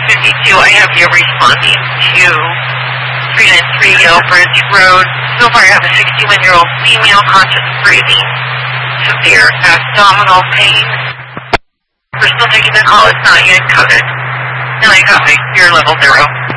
52, I have you responding to 393 Yale Bridge Road. So far I have a 61-year-old female, conscious breathing, severe abdominal pain. We're still taking the call, it's not yet coded. And I got my fear level 0.